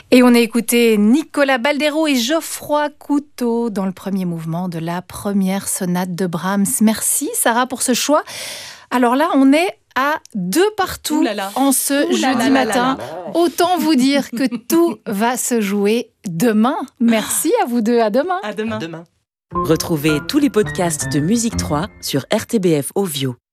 Et on a écouté Nicolas Baldero et Geoffroy Couteau dans le premier mouvement de la première sonate de Brahms. Merci Sarah pour ce choix. Alors là, on est à 2 partout en ce jeudi matin. Autant vous dire que tout va se jouer demain. Merci à vous deux. À demain. À demain. Retrouvez tous les podcasts de Musique 3 sur RTBF Ovio.